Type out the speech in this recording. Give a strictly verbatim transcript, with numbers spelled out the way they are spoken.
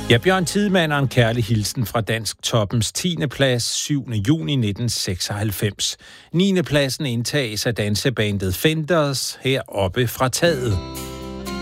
Ja, Bjørn Tidemand og en kærlig hilsen fra Dansk Toppens tiende plads syvende juni nitten seksoghalvfems. niende pladsen indtages af dansebandet Fenders heroppe fra taget.